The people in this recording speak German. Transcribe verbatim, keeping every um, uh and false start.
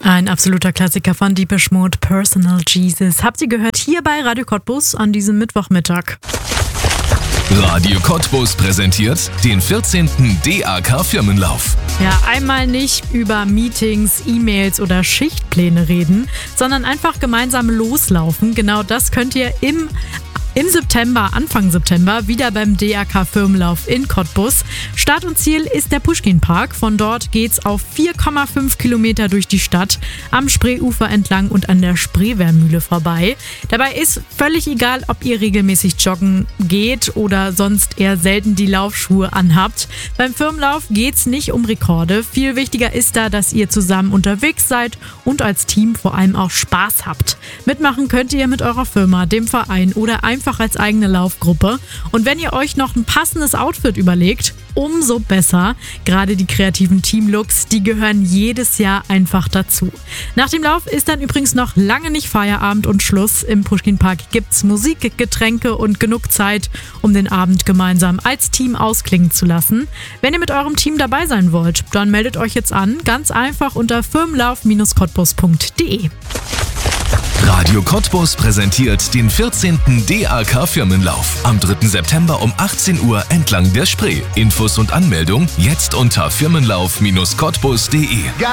Ein absoluter Klassiker von Depeche Mode, Personal Jesus. Habt ihr gehört hier bei Radio Cottbus an diesem Mittwochmittag. Radio Cottbus präsentiert den vierzehnten D A K-Firmenlauf. Ja, einmal nicht über Meetings, E-Mails oder Schichtpläne reden, sondern einfach gemeinsam loslaufen. Genau das könnt ihr im Im September, Anfang September, wieder beim D A K-Firmenlauf in Cottbus. Start und Ziel ist der Puschkin-Park. Von dort geht's auf vier Komma fünf Kilometer durch die Stadt, am Spreeufer entlang und an der Spreewehrmühle vorbei. Dabei ist völlig egal, ob ihr regelmäßig joggen geht oder sonst eher selten die Laufschuhe anhabt. Beim Firmenlauf geht's nicht um Rekorde. Viel wichtiger ist da, dass ihr zusammen unterwegs seid und als Team vor allem auch Spaß habt. Mitmachen könnt ihr mit eurer Firma, dem Verein oder einfach einfach als eigene Laufgruppe. Und wenn ihr euch noch ein passendes Outfit überlegt, umso besser. Gerade die kreativen Teamlooks, die gehören jedes Jahr einfach dazu. Nach dem Lauf ist dann übrigens noch lange nicht Feierabend und Schluss. Im Puschkin-Park gibt's Musik, Getränke und genug Zeit, um den Abend gemeinsam als Team ausklingen zu lassen. Wenn ihr mit eurem Team dabei sein wollt, dann meldet euch jetzt an. Ganz einfach unter firmenlauf Bindestrich cottbus punkt de. Radio Cottbus präsentiert den vierzehnten D A K-Firmenlauf am dritten September um achtzehn Uhr entlang der Spree. Infos und Anmeldung jetzt unter firmenlauf Bindestrich cottbus punkt de.